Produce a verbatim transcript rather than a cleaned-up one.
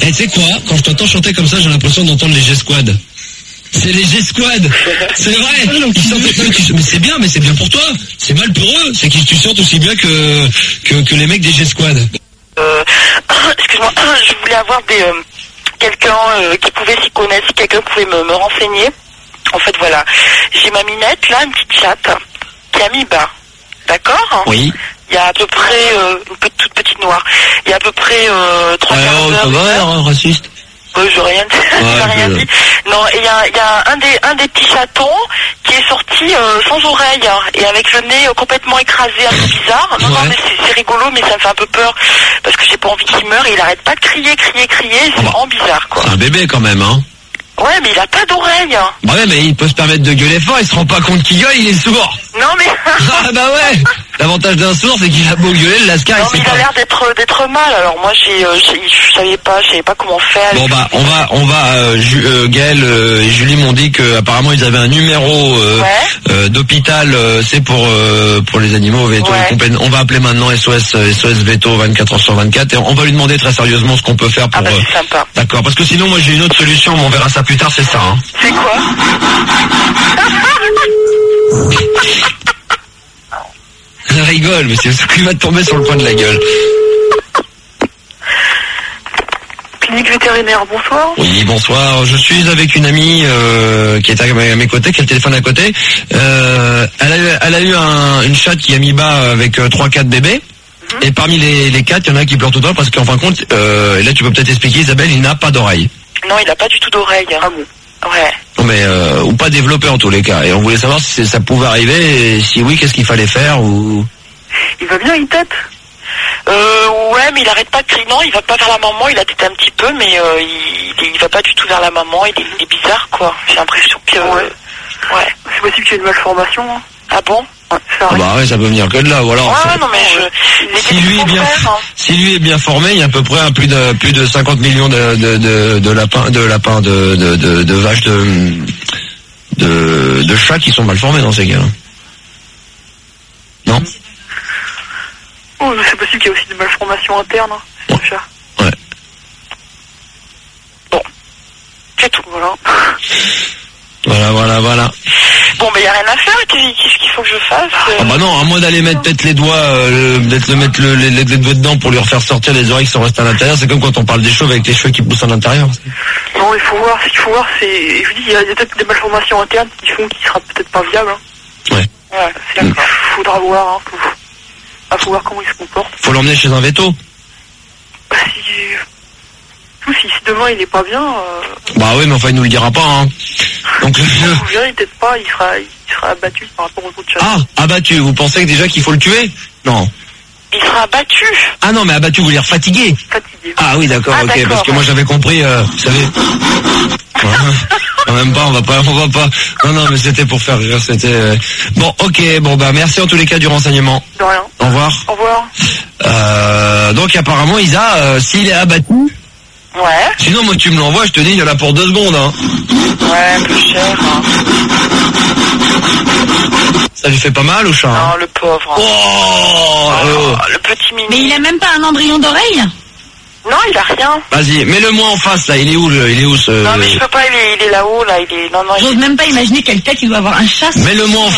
Et tu sais quoi, quand je t'entends chanter comme ça, j'ai l'impression d'entendre les G-Squad. C'est les G-Squad. C'est vrai. Ils chantent comme tu... Mais c'est bien, mais c'est bien pour toi. C'est mal pour eux. C'est que tu chantes aussi bien que, que, que les mecs des G-Squad. Euh, excuse-moi, je voulais avoir des, euh, quelqu'un euh, qui pouvait s'y connaître, si quelqu'un pouvait me, me renseigner. En fait, voilà. J'ai ma minette, là, une petite chatte, qui a mis bas. D'accord? Oui. Il y a à peu près, euh, une petite, toute petite noire. Il y a à peu près, euh, trois quarts Alors, d'heure. ça va, hein, raciste. Euh, j'ai rien dit. Ouais, j'ai rien je... dit. Non, et il y a, y a un des un des petits chatons qui est sorti euh, sans oreille hein, et avec le nez euh, complètement écrasé, un peu bizarre. Non, ouais. non, mais c'est, c'est rigolo, mais ça me fait un peu peur parce que j'ai pas envie qu'il meure et il arrête pas de crier, crier, crier. C'est oh bah, vraiment bizarre, quoi. C'est un bébé quand même, hein. Ouais, mais il a pas d'oreille. Hein. Bah ouais, mais il peut se permettre de gueuler fort, il se rend pas compte qu'il gueule, il est sourd. Non, mais... Ah bah ouais. L'avantage d'un sourd, c'est qu'il a beau gueuler, le lascar, non, il mais sait il a pas. l'air d'être d'être mal. Alors moi, j'ai, euh, j'ai, je savais pas, je savais pas comment faire. Bon bah on va on va euh, Ju- euh, Gaël euh, et Julie m'ont dit que apparemment ils avaient un numéro euh, Ouais. euh, d'hôpital, euh, c'est pour euh, pour les animaux vétos. Ouais. et compagnie. On va appeler maintenant S O S euh, S O S Veto vingt-quatre heures sur vingt-quatre et on va lui demander très sérieusement ce qu'on peut faire pour. Ah bah euh, c'est sympa. D'accord, parce que sinon moi j'ai une autre solution, mais on verra ça plus tard, c'est ça. Hein. C'est quoi? Elle rigole, mais c'est ce qui va te tomber sur le coin de la gueule. Clinique vétérinaire, bonsoir. Oui, bonsoir. Je suis avec une amie euh, qui est à mes côtés, qui a le téléphone à côté. Euh, elle, a, elle a eu un, une chatte qui a mis bas avec euh, trois quatre bébés. Mm-hmm. Et parmi les, les quatre, il y en a un qui pleure tout le temps parce qu'en fin de compte, euh, et là tu peux peut-être expliquer, Isabelle, il n'a pas d'oreille. Non, il a pas du tout d'oreille. Ah bon? Ouais. Non mais euh, ou pas développé en tous les cas. Et on voulait savoir si ça pouvait arriver et si oui, qu'est-ce qu'il fallait faire ou. Il va bien, il tète? Euh, ouais, mais il arrête pas de crier. Non, il va pas vers la maman, il a tété un petit peu, mais euh, il, il va pas du tout vers la maman, il est, il est bizarre, quoi. J'ai l'impression que... Euh, ouais. ouais. C'est possible qu'il y ait une malformation, hein. Ah bon? Ouais, ça ah bah ouais, ça peut venir que de là, voilà. Ouais, ouais non mais je... Si lui est bien, faire, hein. si lui est bien formé, il y a à peu près un, plus de plus de cinquante millions de de de, de lapins, de lapins, de de de, de vaches, de, de de chats qui sont mal formés dans ces cas-là. Non? Oh, c'est possible qu'il y ait aussi des malformations internes, hein, c'est le chat. Ouais. Bon, c'est tout, voilà. Voilà, voilà, voilà. Bon, mais il n'y a rien à faire, qu'est-ce qu'il faut que je fasse euh... Ah bah non, à moins d'aller mettre peut-être les doigts, euh, peut-être le mettre le, les, les doigts dedans pour lui refaire sortir les oreilles qui sont restées à l'intérieur. C'est comme quand on parle des cheveux avec les cheveux qui poussent à l'intérieur. Non, il faut voir, ce qu'il faut voir, c'est... Je vous dis, il y a peut-être des malformations internes qui font qu'il sera peut-être pas viable. Hein. Ouais. Ouais, c'est d'accord. Mm. Faudra voir, hein. Faut... Ah, faut voir comment il se comporte. Faut l'emmener chez un véto. Bah, si... Tout, si demain il est pas bien... Euh... Bah oui, mais enfin il nous le dira pas, hein. Donc le... il ne t'aide pas, il sera, il sera abattu par rapport aux autres chats. Ah, abattu, vous pensez que déjà qu'il faut le tuer? Non. Il sera abattu. Ah non, mais abattu, vous voulez dire fatigué? Fatigué. Ah oui, d'accord, ah, ok, d'accord, parce que ouais. moi j'avais compris, euh, vous savez... Quand même pas, on va pas, on va pas... Non, non, mais c'était pour faire rire, c'était... Euh... Bon, ok, bon bah merci en tous les cas du renseignement. De rien. Au revoir. Au revoir. Euh, donc apparemment, Isa, euh, s'il est abattu... Ouais. Sinon, moi, tu me l'envoies, je te dis, il y en a pour deux secondes, hein. Ouais, un peu cher, hein. Ça lui fait pas mal au chat? Non, hein le pauvre. Oh, oh, oh. Le petit mini. Mais il a même pas un embryon d'oreille? Non, il a rien. Vas-y, mets-le-moi en face, là. Il est où, le, il est où ce... Non, mais je peux pas, il est, il est là-haut, là. Il est... Non, non, J'ose même pas imaginer quelle tête il doit avoir un chat. Mets-le moi en